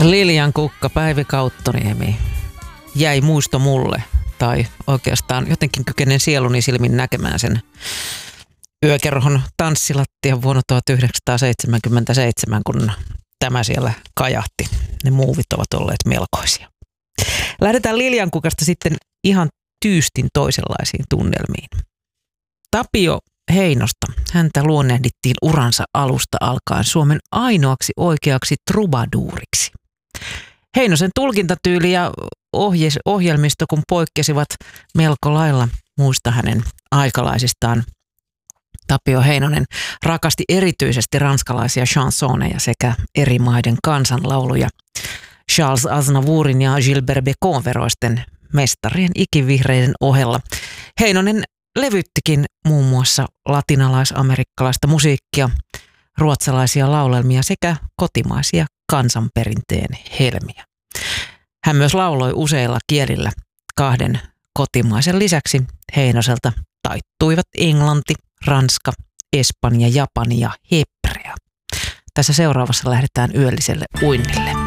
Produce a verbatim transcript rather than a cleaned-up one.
Lilian Kukka, Päivi Kauttoniemi. Jäi muisto mulle, tai oikeastaan jotenkin kykenen sieluni silmin näkemään sen yökerhon tanssilattian vuonna tuhatyhdeksänsataaseitsemänkymmentäseitsemän, kun tämä siellä kajahti. Ne muuvit ovat olleet melkoisia. Lähdetään Lilian Kukasta sitten ihan tyystin toisenlaisiin tunnelmiin. Tapio Heinosta. Häntä luonnehdittiin uransa alusta alkaen Suomen ainoaksi oikeaksi trubaduuriksi. Heinosen tulkintatyyli ja ohje- ohjelmisto, kun poikkesivat melko lailla muista hänen aikalaisistaan. Tapio Heinonen rakasti erityisesti ranskalaisia chansoneja sekä eri maiden kansanlauluja. Charles Aznavourin ja Gilbert Bécaud veroisten mestarien ikivihreiden ohella. Heinonen levyttikin muun muassa latinalais-amerikkalaista musiikkia, ruotsalaisia laulelmia sekä kotimaisia kansanperinteen helmiä. Hän myös lauloi useilla kielillä. Kahden kotimaisen lisäksi Heinoselta taittuivat englanti, ranska, espanja, japani ja hebrea. Tässä seuraavassa lähdetään yölliselle uinnille.